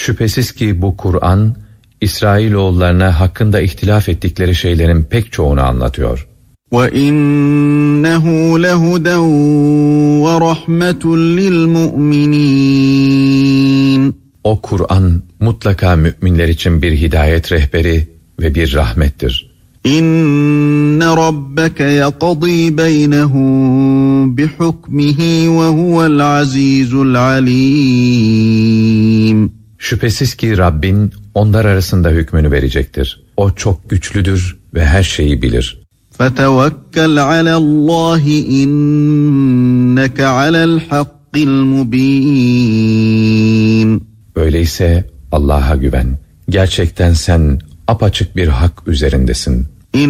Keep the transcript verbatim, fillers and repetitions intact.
Şüphesiz ki bu Kur'an, İsrailoğullarına hakkında ihtilaf ettikleri şeylerin pek çoğunu anlatıyor. وَإِنَّهُ لَهُدًى وَرَحْمَةٌ لِلْمُؤْمِنِينَ O Kur'an mutlaka müminler için bir hidayet rehberi ve bir rahmettir. İnne rabbeke yaqdi beynehum bihukmihi ve huvel azizul alim. Şüphesiz ki Rabbin onlar arasında hükmünü verecektir. O çok güçlüdür ve her şeyi bilir. Fetevekkel alallahi inneke alel hakkil mubin. Öyleyse Allah'a güven. Gerçekten sen apaçık bir hak üzerindesin.